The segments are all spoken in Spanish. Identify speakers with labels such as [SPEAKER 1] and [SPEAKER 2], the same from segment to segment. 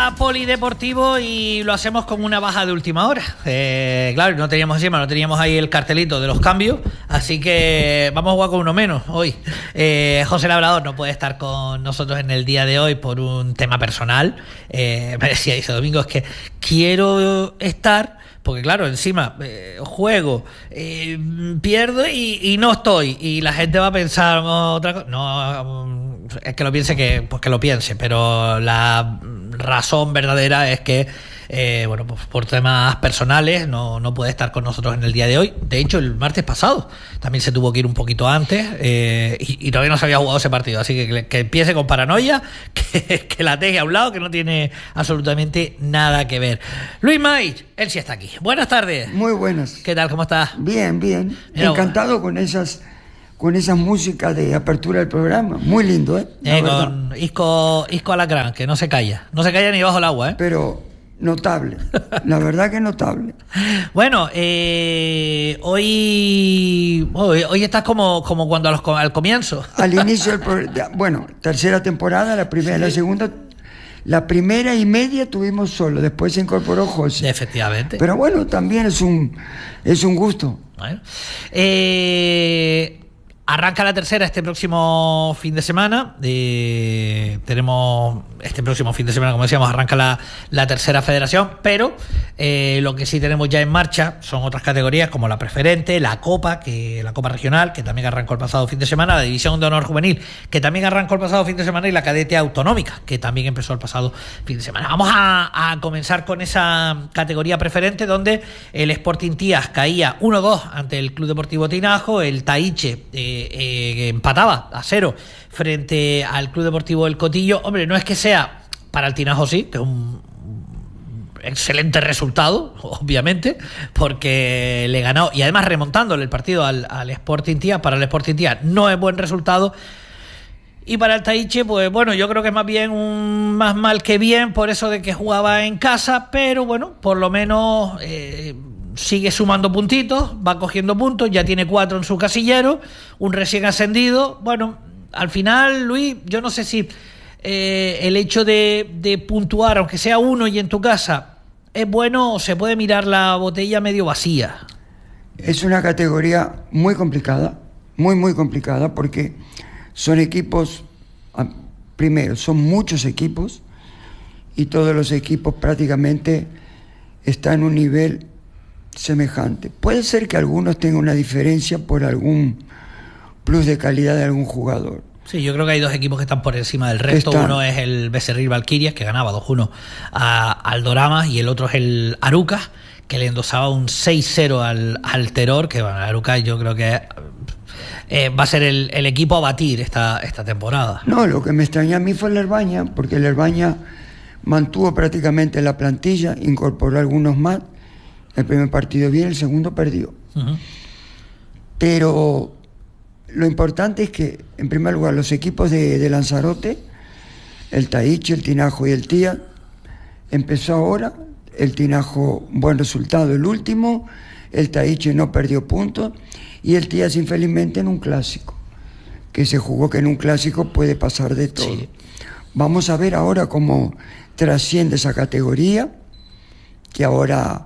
[SPEAKER 1] día polideportivo y lo hacemos con una baja de última hora. Claro, no teníamos ahí el cartelito de los cambios, así que vamos a jugar con uno menos hoy. José Labrador no puede estar con nosotros en el día de hoy por un tema personal. Me decía ese domingo, es que quiero estar, porque claro, encima juego, pierdo y no estoy, y la gente va a pensar otra cosa. No, es que lo piense, pues que lo piense, pero la razón verdadera es que pues por temas personales no puede estar con nosotros en el día de hoy. De hecho, el martes pasado también se tuvo que ir un poquito antes, y todavía no se había jugado ese partido, así que empiece con paranoia, que la deje a un lado, que no tiene absolutamente nada que ver. Luis Maich, él sí está aquí. Buenas tardes.
[SPEAKER 2] Muy buenas.
[SPEAKER 1] ¿Qué tal? ¿Cómo estás?
[SPEAKER 2] Bien. Encantado con esas músicas de apertura del programa. Muy lindo,
[SPEAKER 1] Con Isco Alacrán, que no se calla ni bajo el agua,
[SPEAKER 2] Pero notable, la verdad que notable.
[SPEAKER 1] Bueno, hoy estás como cuando al comienzo.
[SPEAKER 2] Al inicio del programa, tercera temporada, la primera, la segunda, la primera y media tuvimos solo, después se incorporó José.
[SPEAKER 1] Efectivamente.
[SPEAKER 2] Pero bueno, también es un gusto.
[SPEAKER 1] Bueno. Arranca la tercera este próximo fin de semana. Tenemos este próximo fin de semana, como decíamos, arranca la tercera federación, pero lo que sí tenemos ya en marcha son otras categorías como la preferente, la Copa Regional, que también arrancó el pasado fin de semana, la División de Honor Juvenil, que también arrancó el pasado fin de semana, y la Cadete Autonómica, que también empezó el pasado fin de semana. Vamos a comenzar con esa categoría preferente, donde el Sporting Tías caía 1-2 ante el Club Deportivo Tinajo, el Taiche empataba a 0 frente al Club Deportivo El Cotillo. Hombre, no es que sea para el Tinajo, sí, que es un excelente resultado, obviamente, porque le ganó, y además remontándole el partido al Sporting Tías. Para el Sporting Tías no es buen resultado, y para el Taiche, pues bueno, yo creo que es más bien más mal que bien, por eso de que jugaba en casa, pero bueno, por lo menos sigue sumando puntitos, va cogiendo puntos, ya tiene 4 en su casillero, un recién ascendido. Bueno, al final, Luis, yo no sé si el hecho de puntuar, aunque sea uno y en tu casa, es bueno, o se puede mirar la botella medio vacía.
[SPEAKER 2] Es una categoría muy complicada, muy complicada, porque son equipos, primero, son muchos equipos, y todos los equipos prácticamente están en un nivel semejante. Puede ser que algunos tengan una diferencia por algún plus de calidad de algún jugador.
[SPEAKER 1] Sí, yo creo que hay dos equipos que están por encima del resto. Uno es el Becerril Valquirias, que ganaba 2-1 al Doramas, y el otro es el Arucas, que le endosaba un 6-0 al Terror, que bueno, el Arucas yo creo que va a ser el equipo a batir esta temporada.
[SPEAKER 2] No, lo que me extrañó a mí fue el Herbaña, porque el Herbaña mantuvo prácticamente la plantilla, incorporó algunos más. El primer partido bien, el segundo perdió. Uh-huh. Pero lo importante es que, en primer lugar, los equipos de Lanzarote, el Taiche, el Tinajo y el Tía, empezó ahora. El Tinajo, buen resultado el último, el Taiche no perdió puntos, y el Tía, infelizmente, en un clásico, que se jugó, que en un clásico puede pasar de todo. Sí. Vamos a ver ahora cómo trasciende esa categoría, que ahora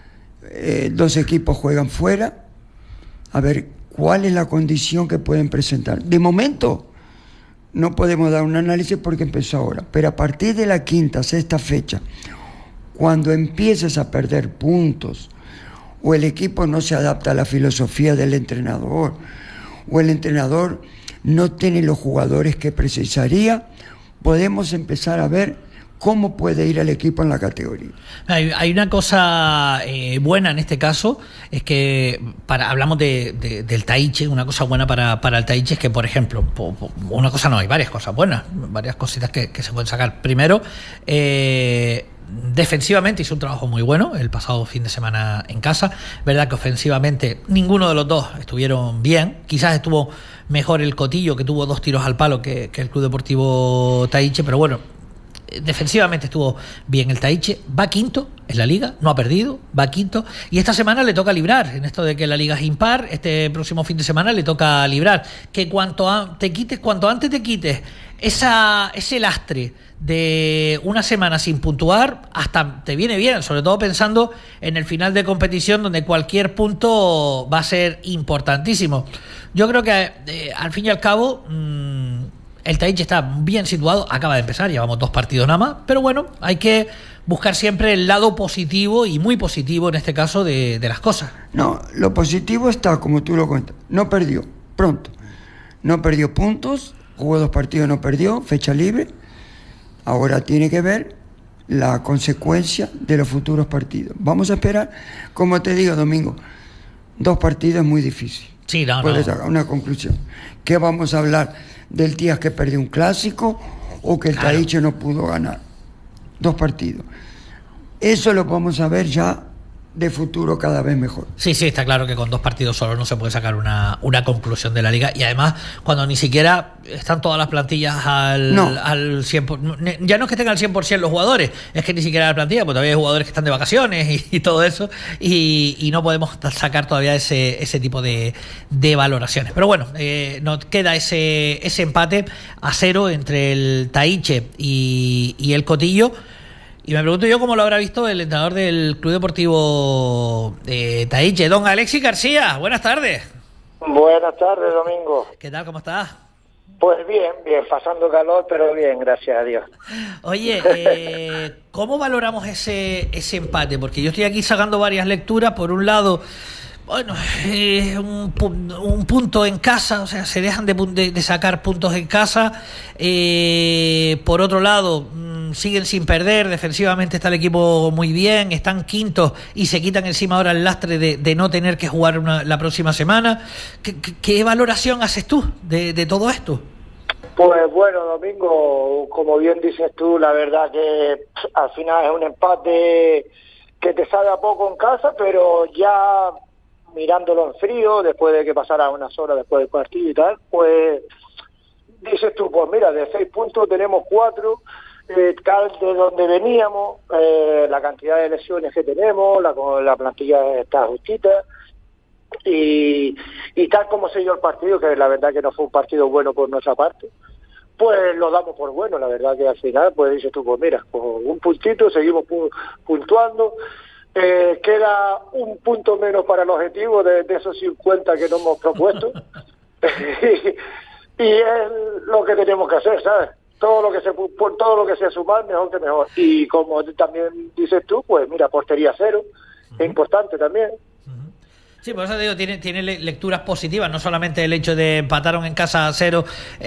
[SPEAKER 2] 2 equipos juegan fuera, a ver cuál es la condición que pueden presentar. De momento no podemos dar un análisis porque empezó ahora, pero a partir de la quinta, sexta fecha, cuando empieces a perder puntos, o el equipo no se adapta a la filosofía del entrenador, o el entrenador no tiene los jugadores que precisaría, podemos empezar a ver cómo puede ir el equipo en la categoría.
[SPEAKER 1] Hay una cosa buena en este caso, es que hablamos del Taiche. Una cosa buena para el Taiche es que, por ejemplo, una cosa no, hay varias cosas buenas, varias cositas que se pueden sacar. Primero, defensivamente hizo un trabajo muy bueno el pasado fin de semana en casa. Verdad que ofensivamente ninguno de los dos estuvieron bien. Quizás estuvo mejor el Cotillo, que tuvo 2 tiros al palo, que el Club Deportivo Taiche, pero bueno, defensivamente estuvo bien el Taiche. Va quinto en la liga, no ha perdido, va quinto, y esta semana le toca librar, en esto de que la liga es impar. Este próximo fin de semana le toca librar, que cuanto antes te quites ese lastre de una semana sin puntuar hasta te viene bien, sobre todo pensando en el final de competición donde cualquier punto va a ser importantísimo. Yo creo que al fin y al cabo el Tahitxe está bien situado, acaba de empezar, llevamos 2 partidos nada más, pero bueno, hay que buscar siempre el lado positivo y muy positivo en este caso de las cosas.
[SPEAKER 2] No, lo positivo está, como tú lo cuentas, no perdió, pronto, no perdió puntos, jugó 2 partidos, no perdió, fecha libre. Ahora tiene que ver la consecuencia de los futuros partidos. Vamos a esperar, como te digo, Domingo, 2 partidos es muy difícil.
[SPEAKER 1] Sí, no.
[SPEAKER 2] Puedes sacar una conclusión. ¿Qué vamos a hablar del Tías que perdió un clásico o que el Tahitxe no pudo ganar? 2 partidos. Eso lo vamos a ver ya de futuro cada vez mejor.
[SPEAKER 1] Sí, está claro que con 2 partidos solo no se puede sacar una conclusión de la liga, y además cuando ni siquiera están todas las plantillas al 100%, ya no es que tengan al 100% los jugadores, es que ni siquiera la plantilla, porque todavía hay jugadores que están de vacaciones y todo eso, y no podemos sacar todavía ese tipo de valoraciones. Pero bueno, nos queda ese empate a 0 entre el Tahitxe y el Cotillo. Y me pregunto yo cómo lo habrá visto el entrenador del Club Deportivo Tahitxe, don Alexis García. Buenas tardes.
[SPEAKER 3] Buenas tardes, Domingo.
[SPEAKER 1] ¿Qué tal? ¿Cómo estás?
[SPEAKER 3] Pues bien, pasando calor, pero bien, gracias a Dios.
[SPEAKER 1] Oye, ¿cómo valoramos ese empate? Porque yo estoy aquí sacando varias lecturas. Por un lado, bueno, un punto en casa, o sea, se dejan de sacar puntos en casa. Por otro lado, siguen sin perder, defensivamente está el equipo muy bien, están quintos y se quitan encima ahora el lastre de no tener que jugar la próxima semana. ¿Qué valoración haces tú de todo esto?
[SPEAKER 3] Pues bueno, Domingo, como bien dices tú, la verdad que al final es un empate que te sabe a poco en casa, pero ya mirándolo en frío, después de que pasara unas horas después del partido y tal, pues dices tú, pues mira, de 6 puntos tenemos 4, tal de donde veníamos, la cantidad de lesiones que tenemos, la plantilla está justita, y tal como se dio el partido, que la verdad que no fue un partido bueno por nuestra parte, pues lo damos por bueno. La verdad que al final, pues dices tú, pues mira, pues un puntito, seguimos puntuando. Queda un punto menos para el objetivo de esos 50 que nos hemos propuesto. y es lo que tenemos que hacer, ¿sabes? Todo lo que sea sumar, mejor que mejor. Y como también dices tú, pues mira, portería 0, es importante también.
[SPEAKER 1] Sí, por eso te digo, tiene lecturas positivas, no solamente el hecho de empataron en casa a 0,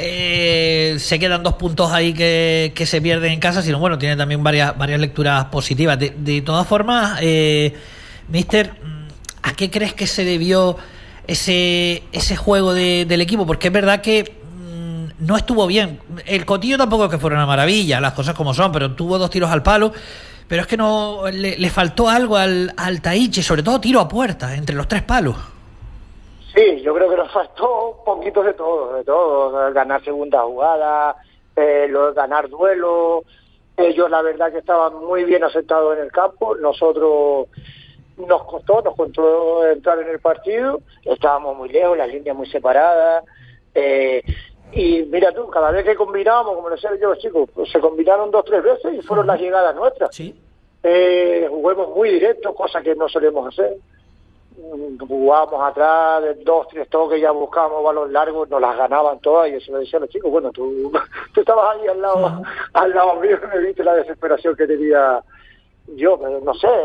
[SPEAKER 1] se quedan 2 puntos ahí que se pierden en casa, sino bueno, tiene también varias lecturas positivas. De todas formas, Mister, ¿a qué crees que se debió ese juego del equipo? Porque es verdad que no estuvo bien. El Cotillo tampoco es que fuera una maravilla, las cosas como son, pero tuvo 2 tiros al palo. Pero es que no le faltó algo al Tahitxe, sobre todo tiro a puerta, entre los 3 palos.
[SPEAKER 3] Sí, yo creo que nos faltó un poquito de todo, ganar segunda jugada, ganar duelo. Ellos la verdad que estaban muy bien asentados en el campo, nosotros nos costó entrar en el partido, estábamos muy lejos, las líneas muy separadas, y mira tú, cada vez que combinábamos, como decía yo, chicos, pues se combinaron 2 o 3 veces y fueron las llegadas nuestras.
[SPEAKER 1] Sí.
[SPEAKER 3] Juguemos muy directos, cosa que no solemos hacer. Jugábamos atrás, 2 o 3 toques, ya buscábamos balón largos, nos las ganaban todas, y eso le decía a los chicos, bueno, tú estabas ahí al lado mío, me viste la desesperación que tenía yo, pero no sé,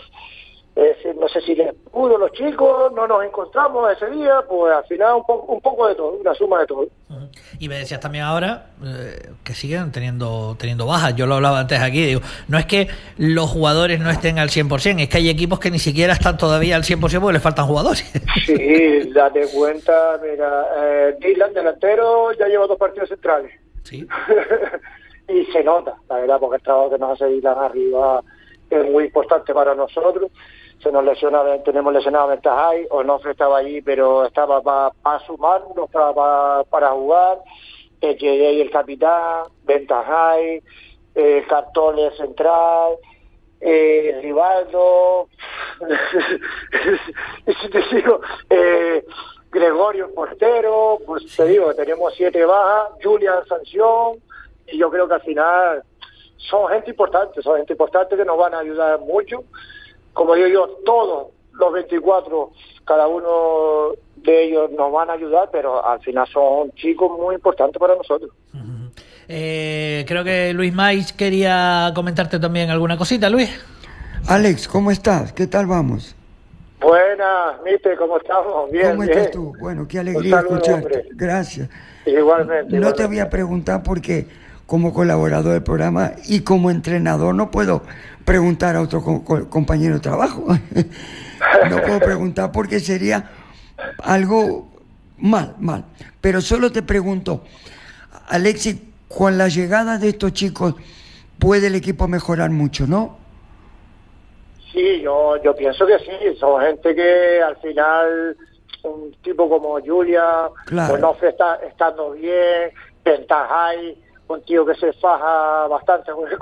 [SPEAKER 3] no sé si les pudo los chicos, no nos encontramos ese día, pues al final un poco de todo, una suma de todo.
[SPEAKER 1] Y me decías también ahora que siguen teniendo bajas. Yo lo hablaba antes aquí, digo, no es que los jugadores no estén al 100%, es que hay equipos que ni siquiera están todavía al 100% porque les faltan jugadores.
[SPEAKER 3] Sí, date cuenta, mira, Dylan, delantero, ya lleva 2 partidos centrales.
[SPEAKER 1] Sí.
[SPEAKER 3] Y se nota, la verdad, porque el trabajo que nos hace Dylan arriba es muy importante para nosotros. Tenemos lesionado a Ventajay, Onofre estaba allí, pero estaba para sumarnos, para jugar. Llegué el capitán, Ventajay, Cartoles central, Rivaldo, y si te digo, Gregorio portero, pues te digo, tenemos 7 bajas, Julia en sanción, y yo creo que al final son gente importante que nos van a ayudar mucho. Como digo yo, todos los 24, cada uno de ellos nos van a ayudar, pero al final son chicos muy importantes para nosotros.
[SPEAKER 1] Creo que Luis Mais quería comentarte también alguna cosita, Luis.
[SPEAKER 2] Alex, ¿cómo estás? ¿Qué tal vamos?
[SPEAKER 3] Buenas, Mister, ¿cómo estamos? Bien,
[SPEAKER 2] ¿Cómo
[SPEAKER 3] bien.
[SPEAKER 2] estás tú? Bueno, qué alegría escucharte. Hombre. Gracias.
[SPEAKER 3] Igualmente.
[SPEAKER 2] No te voy a preguntar porque como colaborador del programa y como entrenador no puedo preguntar a otro compañero de trabajo. No puedo preguntar porque sería algo mal. Pero solo te pregunto, Alexis, con la llegada de estos chicos puede el equipo mejorar mucho, ¿no?
[SPEAKER 3] Sí, yo pienso que sí. Son gente que al final, un tipo como Julia,
[SPEAKER 2] claro.
[SPEAKER 3] Onofre está estando bien, Pentajay, un tío que se faja bastante